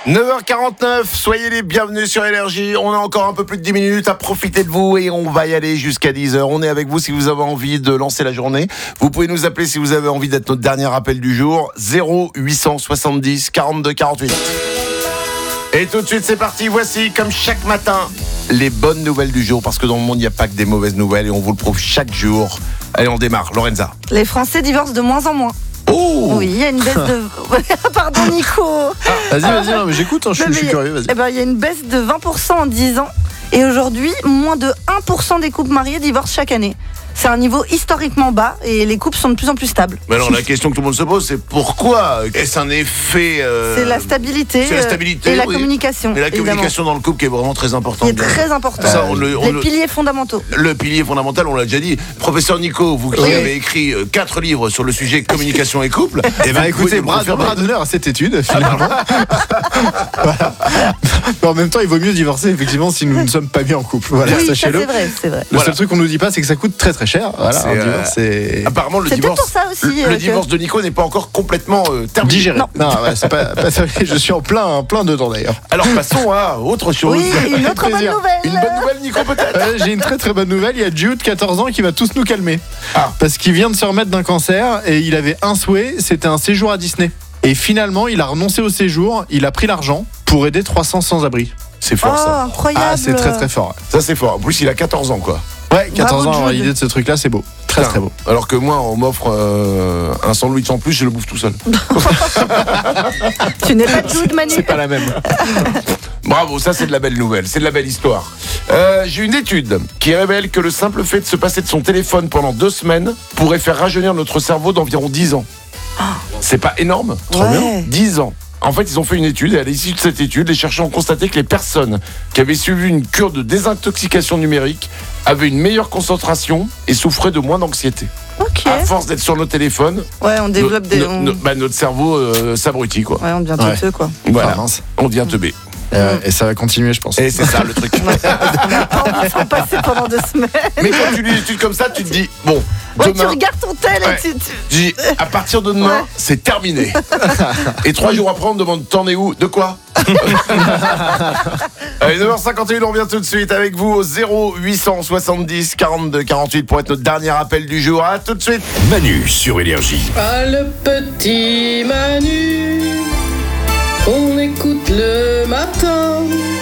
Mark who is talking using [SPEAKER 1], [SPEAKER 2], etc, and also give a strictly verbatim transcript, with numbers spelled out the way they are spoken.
[SPEAKER 1] neuf heures quarante-neuf, soyez les bienvenus sur Énergie. On a encore un peu plus de dix minutes à profiter de vous et on va y aller jusqu'à dix heures. On est avec vous si vous avez envie de lancer la journée. Vous pouvez nous appeler si vous avez envie d'être notre dernier appel du jour. zéro huit cent soixante-dix quarante-deux quarante-huit. Et tout de suite, c'est parti. Voici, comme chaque matin, les bonnes nouvelles du jour. Parce que dans le monde, il n'y a pas que des mauvaises nouvelles et on vous le prouve chaque jour. Allez, on démarre. Lorenza.
[SPEAKER 2] Les Français divorcent de moins en moins.
[SPEAKER 1] Oh
[SPEAKER 2] Oui, il y a une baisse de... Pardon Nico.
[SPEAKER 3] Vas-y, vas-y, non, mais j'écoute, hein, je,
[SPEAKER 2] Non,
[SPEAKER 3] suis- je suis
[SPEAKER 2] mais,
[SPEAKER 3] curieux, vas-y.
[SPEAKER 2] eh ben, il y a une baisse de vingt pour cent en dix ans. Et aujourd'hui, moins de un pour cent des couples mariés divorcent chaque année. C'est un niveau historiquement bas et les couples sont de plus en plus stables.
[SPEAKER 1] Mais alors, la question que tout le monde se pose, c'est pourquoi ? Est-ce un effet... euh,
[SPEAKER 2] C'est la stabilité,
[SPEAKER 1] c'est la
[SPEAKER 2] euh,
[SPEAKER 1] stabilité,
[SPEAKER 2] et la
[SPEAKER 1] oui.
[SPEAKER 2] communication.
[SPEAKER 1] Et la
[SPEAKER 2] évidemment.
[SPEAKER 1] communication dans le couple qui est vraiment très importante.
[SPEAKER 2] Qui est très important.
[SPEAKER 1] Ça, on le- on
[SPEAKER 2] les
[SPEAKER 1] le-
[SPEAKER 2] piliers fondamentaux.
[SPEAKER 1] Le pilier fondamental, on l'a déjà dit. Professeur Nico, vous qui
[SPEAKER 2] Oui.
[SPEAKER 1] avez écrit euh, quatre livres sur le sujet communication et couple.
[SPEAKER 3] Eh ben écoutez, bras, bras d'honneur à cette étude, finalement. Voilà. Mais en même temps, il vaut mieux divorcer, effectivement, si nous ne sommes pas bien en couple. Voilà,
[SPEAKER 2] Oui, ça
[SPEAKER 3] sachez-le.
[SPEAKER 2] c'est vrai, c'est vrai.
[SPEAKER 3] Le
[SPEAKER 1] Voilà.
[SPEAKER 3] seul truc qu'on nous dit pas, c'est que ça coûte très très cher. Voilà,
[SPEAKER 1] C'est,
[SPEAKER 3] un
[SPEAKER 1] euh,
[SPEAKER 3] divorce, c'est
[SPEAKER 1] Apparemment, le
[SPEAKER 2] C'est peut-être
[SPEAKER 1] divorce,
[SPEAKER 2] pour ça aussi.
[SPEAKER 1] le,
[SPEAKER 2] euh,
[SPEAKER 1] le
[SPEAKER 2] que-
[SPEAKER 1] divorce de Nico n'est pas encore complètement euh, terminé.
[SPEAKER 3] digéré.
[SPEAKER 2] Non.
[SPEAKER 3] Non, ouais, c'est pas, pas ça. Je suis en plein, plein dedans d'ailleurs.
[SPEAKER 1] Alors passons à autre chose.
[SPEAKER 2] Oui, une autre bonne
[SPEAKER 3] Plaisir.
[SPEAKER 2] nouvelle.
[SPEAKER 1] Une bonne nouvelle, Nico, peut-être.
[SPEAKER 3] Euh, J'ai une très très bonne nouvelle. Il y a Jude, quatorze ans, qui va tous nous calmer.
[SPEAKER 1] Ah.
[SPEAKER 3] Parce qu'il vient de se remettre d'un cancer et il avait un souhait, c'était un séjour à Disney. Et finalement, il a renoncé au séjour, il a pris l'argent pour aider trois cents sans-abri.
[SPEAKER 1] C'est
[SPEAKER 2] Oh,
[SPEAKER 1] fort, ça.
[SPEAKER 2] incroyable.
[SPEAKER 3] Ah, c'est très très fort.
[SPEAKER 1] Ça, c'est fort. En plus, il a quatorze ans, quoi.
[SPEAKER 3] Ouais, quatorze
[SPEAKER 2] Bravo,
[SPEAKER 3] ans, avoir
[SPEAKER 2] Jude.
[SPEAKER 3] l'idée de ce truc-là, c'est beau. Très
[SPEAKER 1] Putain.
[SPEAKER 3] très beau.
[SPEAKER 1] Alors que moi, on m'offre euh, un sandwich en plus, je le bouffe tout seul.
[SPEAKER 2] Tu n'es pas Jude Manu.
[SPEAKER 3] C'est pas la même.
[SPEAKER 1] Bravo, ça c'est de la belle nouvelle, c'est de la belle histoire. Euh, j'ai une étude qui révèle que le simple fait de se passer de son téléphone pendant deux semaines pourrait faire rajeunir notre cerveau d'environ dix ans. C'est pas énorme ?
[SPEAKER 2] Trop Ouais. bien.
[SPEAKER 1] dix ans. En fait, ils ont fait une étude et à l'issue de cette étude, les chercheurs ont constaté que les personnes qui avaient suivi une cure de désintoxication numérique avaient une meilleure concentration et souffraient de moins d'anxiété.
[SPEAKER 2] Ok.
[SPEAKER 1] À force d'être sur nos téléphones,
[SPEAKER 2] Ouais, on développe
[SPEAKER 1] no-
[SPEAKER 2] des.
[SPEAKER 1] no-
[SPEAKER 2] on...
[SPEAKER 1] no- bah, notre cerveau euh, s'abrutit, quoi.
[SPEAKER 2] Ouais, on devient
[SPEAKER 3] Ouais.
[SPEAKER 2] teuteux, quoi.
[SPEAKER 1] Voilà,
[SPEAKER 3] Ah, mince.
[SPEAKER 1] on devient teubé.
[SPEAKER 3] Euh, et ça va continuer, je pense.
[SPEAKER 1] Et c'est ça le truc.
[SPEAKER 2] On n'a pas envie de s'en passer pendant deux semaines.
[SPEAKER 1] Mais quand tu lis une étude comme ça, tu te dis, bon,
[SPEAKER 2] Ouais, tu
[SPEAKER 1] demain,
[SPEAKER 2] regardes ton tel
[SPEAKER 1] Ouais.
[SPEAKER 2] et tu. tu-
[SPEAKER 1] tu dis, à partir de demain,
[SPEAKER 2] Ouais.
[SPEAKER 1] c'est terminé. Et trois jours après, on me demande, t'en es où ? De quoi ? Allez, neuf heures cinquante et un, on revient tout de suite avec vous au zéro huit cent soixante-dix quarante-deux quarante-huit pour être notre dernier appel du jour. À tout de suite.
[SPEAKER 4] Manu sur Énergie.
[SPEAKER 5] Ah, le petit Manu, on écoute le matin.